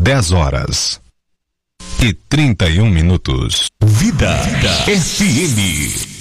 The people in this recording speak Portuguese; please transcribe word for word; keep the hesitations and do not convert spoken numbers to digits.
dez horas e trinta e um minutos. Vida, Vida F M.